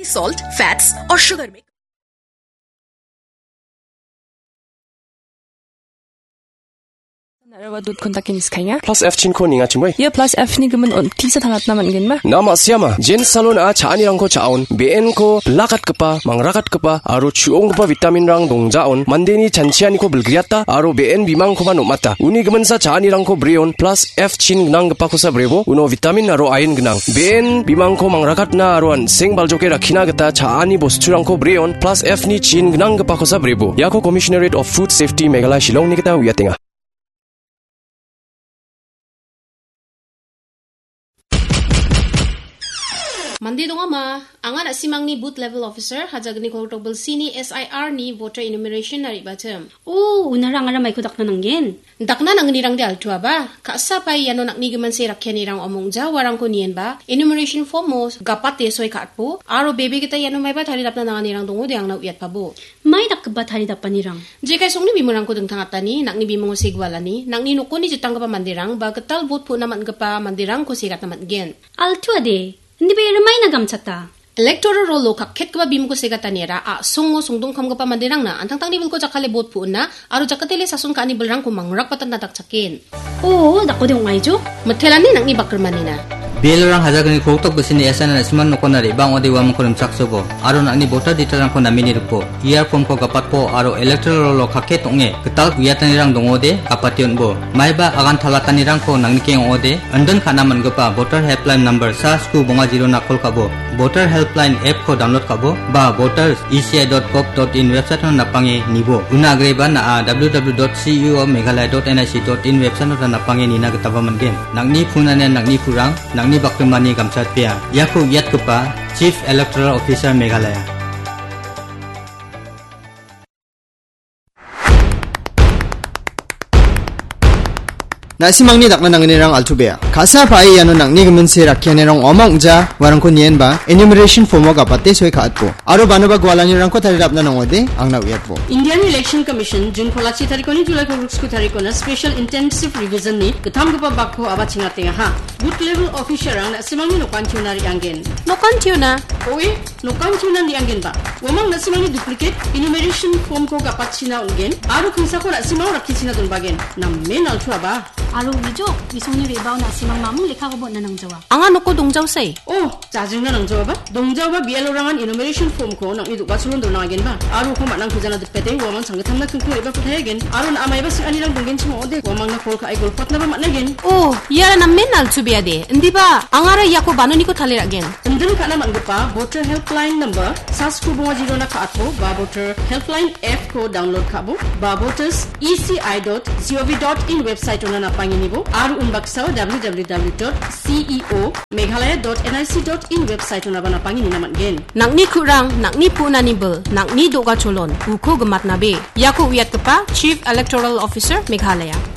salt, fats और sugar में Narawa dut kontakin iskanya. Plus F chin ko ninga chimoi. Ya plus F ni gemen on tisa thangat naman gen ma. Nama siama. Jen salon a chani rang ko chaon. BN ko lakat kepa, mangrakat kepa, aro chuong kepa vitamin rang dongjaon. Mandeni chanchiani ko belgriata, aro BN bimang ko manumata. Uni gemen sa chani rang ko brion plus F chin gnang kepa ko sa brebo. Uno vitamin aro iron gnang. BN bimang ko mangrakat na aro an seng baljoke rakhina geta chani bosturang ko brion plus F ni chin gnang kepa ko sa brebo. Yako Commissionerate of Food Safety Meghalaya Shillong ni kita wiatinga. Mandi donga ma, angan asimang ni booth level officer hajagni kortobel sini SIR ni voter enumeration nari batem. Oh, unarang ara may kudak na nanggen. Dakna nang nirang di altua ba? Kaasa pa yano nak nigaman si rakyan nirang omong ja warang ko niyan ba? Enumeration form mo gapat soy katpo. Aro baby kita yano may ba thari dap na nang nirang dongo di ang nauyat pa bo. May dakba thari dap nirang. Jekay song ni bimurang ko deng tangatani, nak ni bimong sigwalani, nak ni nuko ni jutang ka pa mandirang ba ketal vote po naman ka pa mandirang ko sigat naman gen. Altua de. Hindi ba ramay nagamsata? Electoral rolo kakket ka ba bim ko sigatanera sungo sungdong kam ka pa mandirang na antang tang nivel ko jakale bot po na aro jakatele sasun ka ni belrang ko mangrak patan nataksakin. Oo, dako de ungay jo. Mathelani nang ni bakrmanina. Bielorang hajagani kotok besini esana asman nokonari bang odi wam korim saksobo aro nakni voter detailrang ko namini rupo iar form ko gapat po aro electoral rolo kakket onge ketal guyatanirang dongode kapation bo maiba agan thalatanirang ko nangni keng ode andon khana mangapa voter helpline number *2 bonga 0 na kol kabo voter helpline app ko download kabo ba voters.eci.gov.in website na napangi nibo una agreba na www.ceo.meghalaya.nic.in website na napangi nina gitaba mangen nangni phunane nangni phurang nangni bakrimani gamsat pia yaku yat kepa Chief Electoral Officer Meghalaya. Nasimangni dakna nanginirang altubea. Kasa pai yano nangni gemense rakyanirang omang ja warangko nien ba enumeration form ga patte soi khatpo. Aro banoba gwalanirang ko tarirapna nangode angna uyatpo. Indian Election Commission June Polachi tarikoni July ko rules ko tarikona special intensive revision ni katham gapa bakho aba chingatenga ha. Booth level officer ang nasimangni nokan tunari anggen. Nokan tuna. Oi, nokan tuna ni anggen ba. Wamang nasimangni duplicate enumeration form ko gapat china ungen. Aro kinsa ko nasimang rakhi china dun bagen. Namen althua ba. Aro wijo, wisong ni rebaw na simang mamong lekha ko na nang jawa. Angan ko dongjaw say. Oh, jajing na nang jawa ba? Dongjaw ba bialorangan enumeration form ko nang idu basulon do na again ba? Aro ko manang kujana dupete wamang sangatam na kungku iba putay again. Aro na amay ba sing anilang donggen chimo ode wamang na kol ka ay golpat na ba man again. Oh, yara na menal tubia de. Hindi ba angara yako banoni ko thalir again. Andun ka naman pa voter helpline number *2 bonga 0 na kaatpo ba voter helpline app ko download kabo ba voters eci.gov.in website na panginibo aru unbaksaw www.ceo.meghalaya.nic.in website na bana pangini naman gen nakni kurang nakni punanibel nakni doga cholon uko gemat nabe yako wiat kepa Chief Electoral Officer Meghalaya.